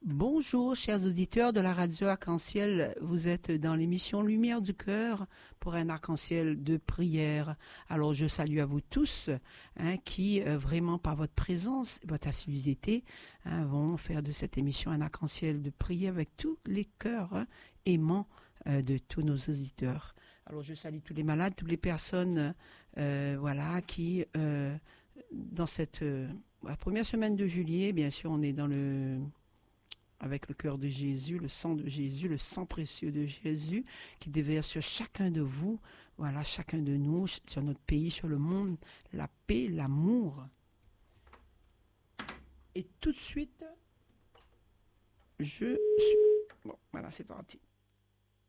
Bonjour, chers auditeurs de la radio Arc-en-Ciel. Vous êtes dans l'émission Lumière du cœur pour un arc-en-ciel de prière. Alors, je salue à vous tous qui, vraiment, par votre présence, votre assiduité, vont faire de cette émission un arc-en-ciel de prière avec tous les cœurs aimants de tous nos auditeurs. Alors, je salue tous les malades, toutes les personnes qui, dans cette la première semaine de juillet, bien sûr, on est avec le cœur de Jésus, le sang de Jésus, le sang précieux de Jésus qui déverse sur chacun de vous, chacun de nous, sur notre pays, sur le monde, la paix, l'amour. Et tout de suite, c'est parti.